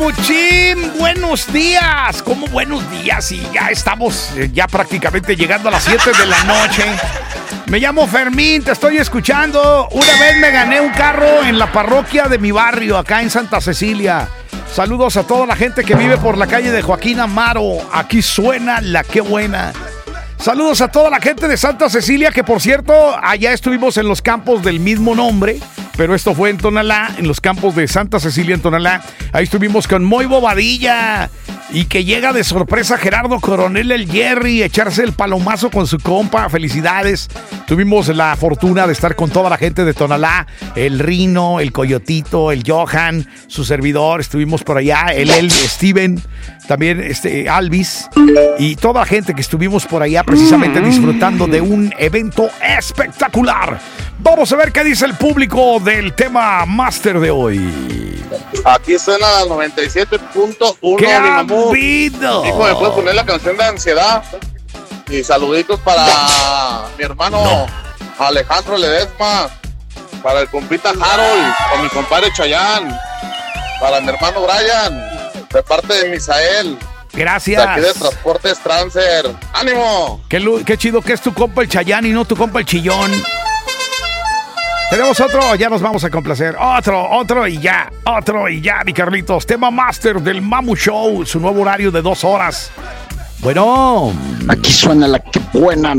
Puchín, buenos días. ¿Cómo buenos días? Y ya estamos ya prácticamente llegando a las 7 de la noche. Me llamo Fermín, te estoy escuchando. Una vez me gané un carro en la parroquia de mi barrio, acá en Santa Cecilia. Saludos a toda la gente que vive por la calle de Joaquín Amaro. Aquí suena la que buena. Saludos a toda la gente de Santa Cecilia, que por cierto, allá estuvimos en los campos del mismo nombre, pero esto fue en Tonalá, en los campos de Santa Cecilia en Tonalá. Ahí estuvimos con Moy Bobadilla, y que llega de sorpresa Gerardo Coronel, el Jerry, echarse el palomazo con su compa. Felicidades. Tuvimos la fortuna de estar con toda la gente de Tonalá, el Rino, el Coyotito, el Johan, su servidor. Estuvimos por allá, el Steven, también Alvis, y toda la gente que estuvimos por allá precisamente disfrutando de un evento espectacular. Vamos a ver qué dice el público del tema máster de hoy. Aquí suena la 97.1. ¿Qué ha habido? Hijo, ¿me puedes poner la canción de Ansiedad? Y saluditos para mi hermano Alejandro Ledesma, para el compita Harold, para mi compadre Chayán, para mi hermano Brian, de parte de Misael. Gracias. De aquí de Transportes Transfer. ¡Ánimo! Qué chido que es tu compa el Chayán y no tu compa el Chillón. Tenemos otro, ya nos vamos a complacer. Otro y ya, mi Carlitos. Tema máster del Mamu Show, su nuevo horario de 2 horas. Bueno. Aquí suena la que buena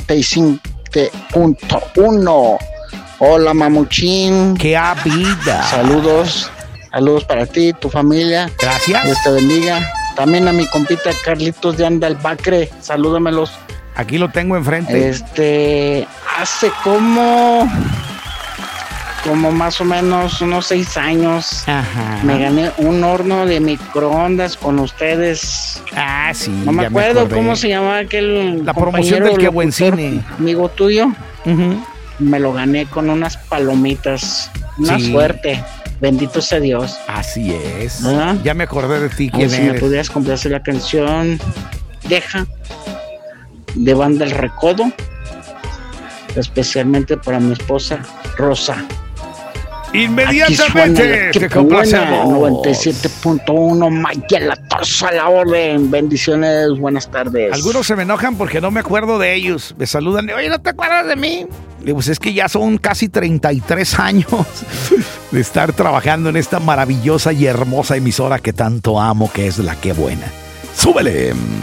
95.1. Hola, Mamuchín. ¡Qué vida! Saludos para ti, tu familia. Gracias. Dios te bendiga. También a mi compita Carlitos de Anda el Bacre. Salúdamelos. Aquí lo tengo enfrente. Hace como más o menos unos 6 años. Ajá. Me gané un horno de microondas con ustedes. Ah, sí. No me acuerdo cómo se llamaba aquel. La promoción del Que Buen Cine. Amigo tuyo. Uh-huh. Me lo gané con unas palomitas. Una suerte. Bendito sea Dios. Así es. ¿Verdad? Ya me acordé de ti. ¿Quién si eres? me pudieras complacer la canción Deja, de Banda El Recodo, especialmente para mi esposa Rosa. Inmediatamente te complacemos. 97.1 Mayela Torso a la orden. Bendiciones, buenas tardes. Algunos se me enojan porque no me acuerdo de ellos. Me saludan, oye, ¿no te acuerdas de mí? Digo, pues es que ya son casi 33 años de estar trabajando en esta maravillosa y hermosa emisora que tanto amo, que es La Que Buena. ¡Súbele!